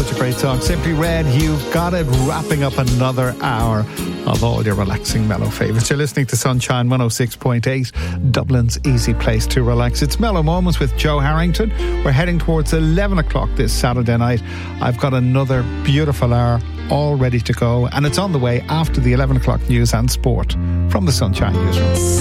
such a great song. Simply Red, You've Got It, wrapping up another hour of all your relaxing mellow favourites. You're listening to Sunshine 106.8, Dublin's easy place to relax. It's Mellow Moments with Joe Harrington. We're heading towards 11 o'clock this Saturday night. I've got another beautiful hour all ready to go, and it's on the way after the 11 o'clock news and sport from the Sunshine Newsroom.